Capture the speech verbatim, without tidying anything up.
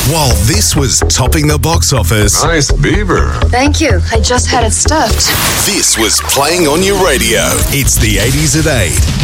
While this was topping the box office, Nice beaver. Thank you. I just had it stuffed. this was playing on your radio. It's the eighties at eight.